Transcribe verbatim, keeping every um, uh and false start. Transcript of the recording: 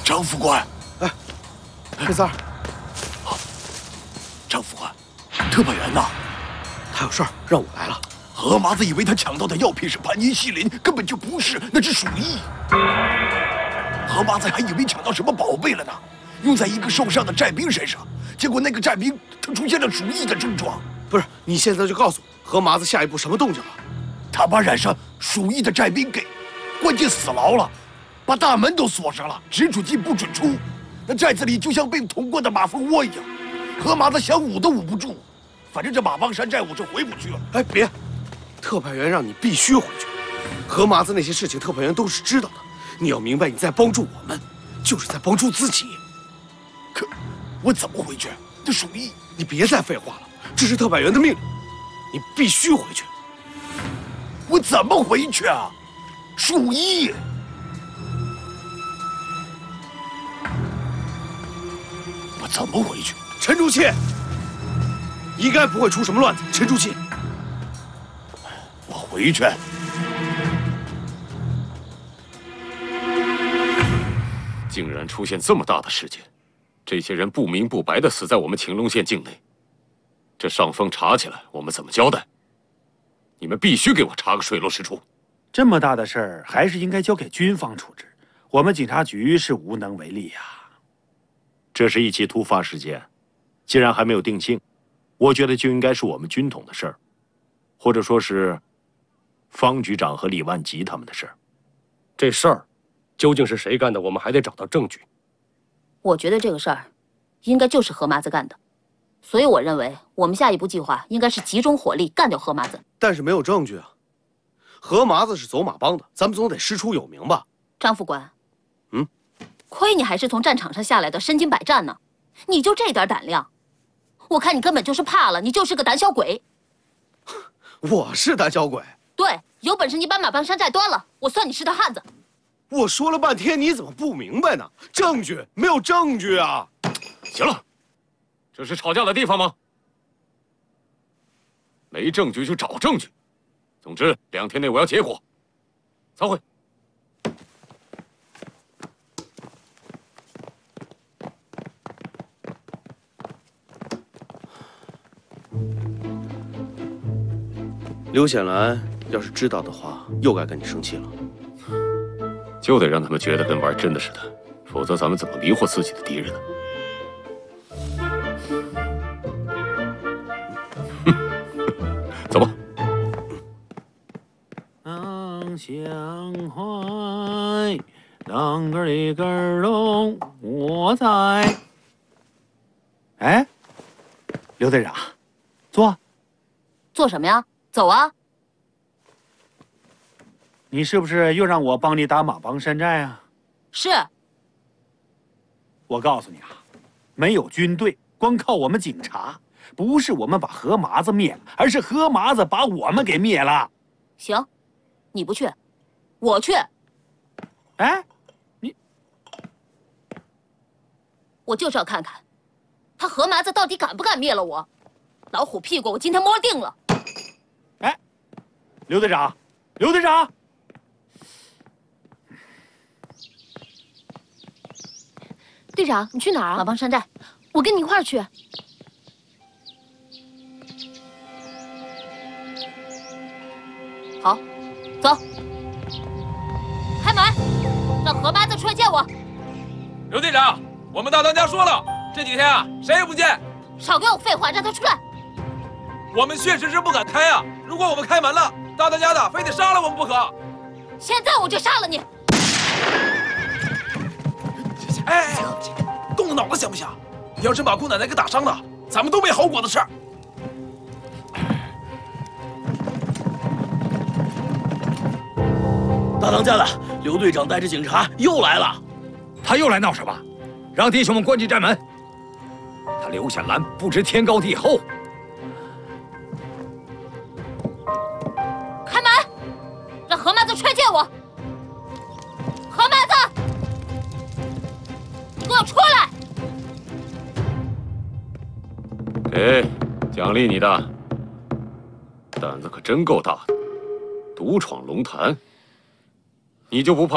张副官， 哎，这三儿， 好，张副官，特派员呢？ 他有事儿让我来了。 何麻子以为他抢到的药品是盘尼西林，根本就不是，那是鼠疫。何麻子还以为抢到什么宝贝了呢，用在一个受伤的寨兵身上，结果那个寨兵他出现了鼠疫的症状。 不是，你现在就告诉我，何麻子下一步什么动静了？ 他把染上鼠疫的寨兵给关进死牢了，把大门都锁上了，只准进不准出。那寨子里就像被捅过的马蜂窝一样，何麻子想捂都捂不住。反正这马帮山寨我是回不去了。 哎，别！特派员让你必须回去。何麻子那些事情，特派员都是知道的。你要明白，你在帮助我们，就是在帮助自己。 可我怎么回去？这鼠疫！ 你别再废话了，这是特派员的命令，你必须回去。 我怎么回去啊？鼠疫！我怎么回去？ 陈竹器，应该不会出什么乱子。陈竹器， 我回去。 竟然出现这么大的事件，这些人不明不白的死在我们晴隆县境内，这上峰查起来，我们怎么交代？你们必须给我查个水落石出。 这么大的事儿，还是应该交给军方处置，我们警察局是无能为力呀。 这是一起突发事件，既然还没有定性，我觉得就应该是我们军统的事儿，或者说是方局长和李万吉他们的事儿。 这事儿究竟是谁干的，我们还得找到证据。 我觉得这个事儿应该就是何麻子干的，所以我认为我们下一步计划应该是集中火力干掉何麻子。 但是没有证据啊。何麻子是走马帮的，咱们总得师出有名吧？ 张副官， 嗯， 亏你还是从战场上下来的身经百战呢，你就这点胆量，我看你根本就是怕了，你就是个胆小鬼。 我是胆小鬼？ 对，有本事你把马帮山寨端了，我算你是条汉子。 我说了半天，你怎么不明白呢？证据没有证据啊！ 行了，这是吵架的地方吗？没证据就找证据。总之，两天内我要结果。散会。 刘显兰要是知道的话，又该跟你生气了。 就得让他们觉得跟玩真的似的，否则咱们怎么迷惑自己的敌人呢？走吧。 当相怀，当个里个龙，我在。哎，刘队长，坐。 做什么呀？走啊！ 你是不是又让我帮你打马帮山寨啊？ 是。 我告诉你啊，没有军队，光靠我们警察，不是我们把何麻子灭了，而是何麻子把我们给灭了。 行，你不去，我去。 哎，你， 我就是要看看，他何麻子到底敢不敢灭了我。老虎屁股，我今天摸定了。 哎，刘队长，刘队长。 队长，你去哪儿啊？ 马帮山寨， 我跟你一块儿去。 好，走。开门，让何麻子出来见我。 刘队长，我们大当家说了，这几天啊，谁也不见。 少给我废话，让他出来。 我们确实是不敢开啊！如果我们开门了，大当家的非得杀了我们不可。 现在我就杀了你！ 哎，动动脑子行不行？要是把姑奶奶给打伤了，咱们都没好果子吃。 大当家的，刘队长带着警察又来了。 他又来闹什么？让弟兄们关进寨门。他刘显兰不知天高地厚。 开门，让何麻子出来见我。何麻子，你给我出来！ 给，奖励你的。胆子可真够大的，独闯龙潭，你就不怕